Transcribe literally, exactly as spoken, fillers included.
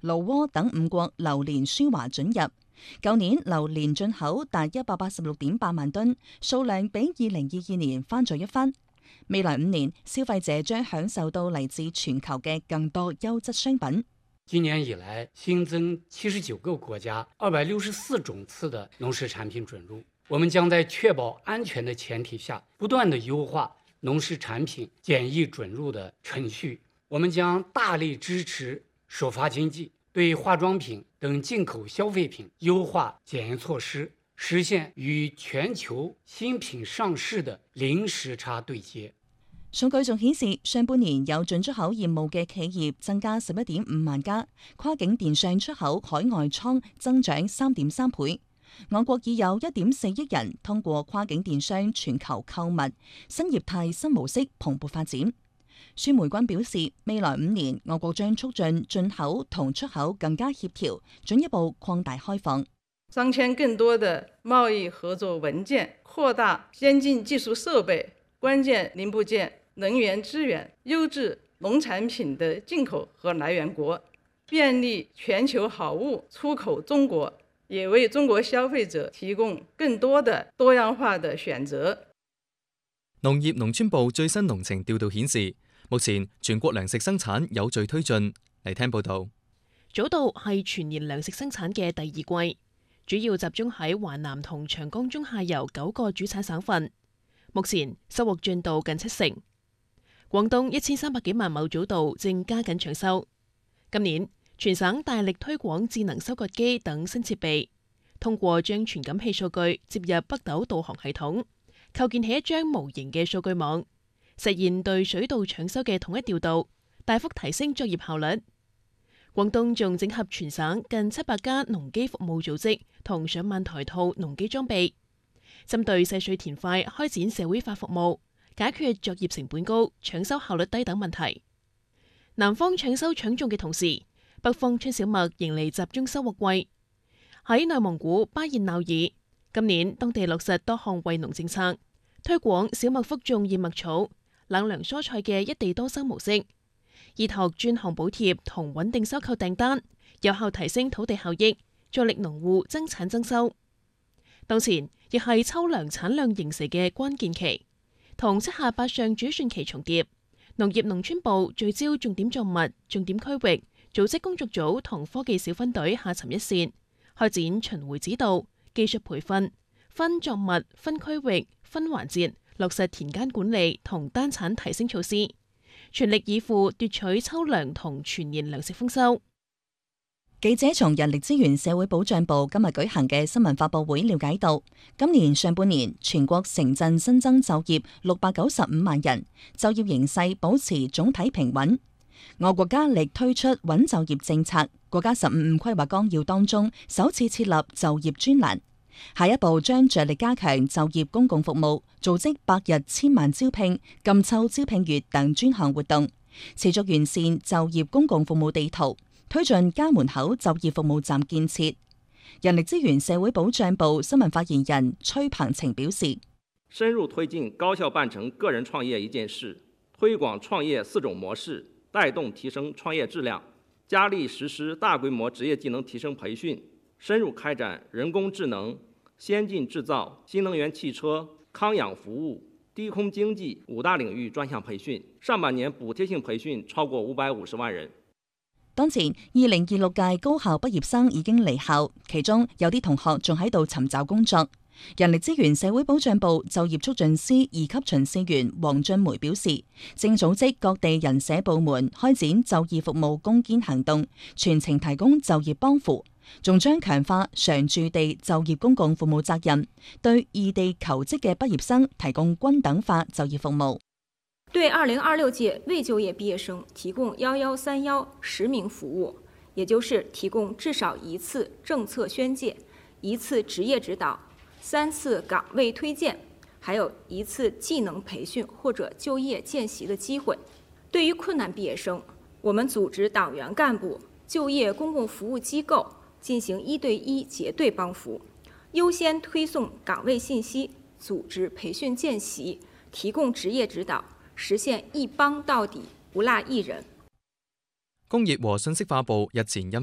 盧窩等五國榴蓮輸華准入。舊年榴蓮進口達一百八十六點八萬噸，數量比二零二二年翻咗一番。未來五年，消費者將享受到嚟自全球嘅更多優質商品。 今年以來，新增七十九個國家、二百六十四種次的農食產品准入。我們將在確保安全的前提下，不斷地優化農食產品檢疫准入的程序。我們將大力支持首發經濟，對化妝品等進口消費品優化檢驗措施，實現與全球新品上市的零時差對接。 數據仲顯示，上半年有進出口業務嘅企業增加十一點五萬家，跨境電商出口海外倉增長三點三倍。我國已有一點四億人通過跨境電商全球購物，新業態新模式蓬勃發展。孫梅君表示，未來五年我國將促進進口同出口更加協調，進一步擴大開放， 商簽更多的貿易合作文件，擴大先進技術設備、關鍵零部件、能源資源、優質農產品的進口和來源國，便利全球好物出口中國，也為中國消費者提供更多的多樣化的選擇。 農業農村部最新農情調度顯示，目前全國糧食生產有序推進。嚟聽報道。 早稻係全年糧食生產嘅第二季，主要集中喺華南同長江中下游九個主產省份。目前收穫進度近七成。廣東一千三百幾萬畝早稻正加緊搶收。今年全省大力推廣智能收割機等新設備，通過將傳感器數據接入北斗導航系統，構建起一張無形嘅數據網，實現對水稻搶收嘅統一調度，大幅提升作業效率。廣東仲整合全省近七百家農機服務組織同上萬台套農機裝備，針對細碎田塊開展社會化服務，解決作業成本高、搶收效率低等問題。南方搶收搶種嘅同時，北方春小麥迎嚟集中收穫季。喺內蒙古巴彥淖爾，今年當地落實多項惠農政策，推廣小麥覆種燕麥草、冷涼蔬菜嘅一地多收模式，依託專項補貼同穩定收購訂單，有效提升土地效益，助力農戶增產增收。當前亦係秋糧產量形成嘅關鍵期，同七下八上主汛期重疊。農業農村部聚焦重點作物、重點區域，組織工作組同科技小分隊下沉一線，開展巡迴指導、技術培訓、分作物、分區域、分環節，落實田間管理同單產提升措施，全力以赴奪取秋糧同全年糧食豐收。 記者從人力資源社會保障部今日舉行嘅新聞發佈會了解到，今年上半年全國城鎮新增就業六百九十五萬人，就業形勢保持總體平穩。我國加力推出穩就業政策，國家十五五規劃綱要當中首次設立就業專欄。下一步將着力加強就業公共服務，組織百日千萬招聘、金秋招聘月等專項活動，持續完善就業公共服務地圖，推進家門口就業服務站建設。人力資源社會保障部新聞發言人崔鵬程表示， 深入推進高效辦成個人創業一件事，推廣創業四種模式，帶動提升創業質量，加力實施大規模職業技能提升培訓，深入開展人工智能、先進製造、新能源汽車、康養服務、低空經濟五大領域專項培訓。上半年補貼性培訓超過五百五十萬人。 當前二零二六屆高校畢業生已經離校，其中有啲同學仲喺度尋找工作。人力資源社會保障部就業促進司二級巡視員黃俊梅表示，正組織各地人社部門開展就業服務攻堅行動，全程提供就業幫扶，仲將強化常住地就業公共服務責任，對異地求職嘅畢業生提供均等化就業服務。 對二零二六屆未就業畢業生提供幺幺三幺實名服務，也就是提供至少一次政策宣介、一次職業指導、三次崗位推薦，還有一次技能培訓或者就業見習的機會。對於困難畢業生，我們組織黨員幹部、就業公共服務機構進行一對一結對幫扶，優先推送崗位信息，組織培訓見習，提供職業指導，實現一幫到底，不落一人。 工業和信息化部日前因